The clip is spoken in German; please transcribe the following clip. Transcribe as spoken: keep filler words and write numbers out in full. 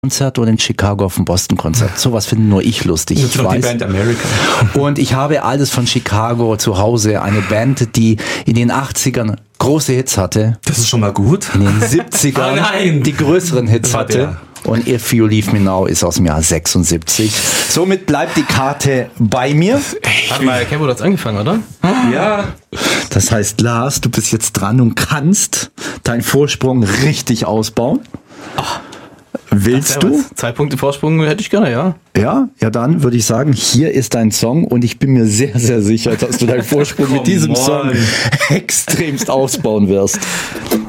Konzert oder in Chicago auf dem Boston-Konzert. Sowas finde nur ich lustig. Ich weiß. Die Band America. Und ich habe alles von Chicago zu Hause. Eine Band, die in den achtzigern große Hits hatte. Das ist schon mal gut. In den siebzigern oh nein. die größeren Hits hatte. Der. Und If You Leave Me Now ist aus dem Jahr sechsundsiebzig. Somit bleibt die Karte bei mir. Warte mal, Kevo hat's angefangen, oder? Ja. Das heißt, Lars, du bist jetzt dran und kannst deinen Vorsprung richtig ausbauen. Ach. Willst du? Zwei Punkte Vorsprung hätte ich gerne, ja. Ja, ja dann würde ich sagen, hier ist dein Song und ich bin mir sehr, sehr sicher, dass du deinen Vorsprung mit diesem Song extremst ausbauen wirst.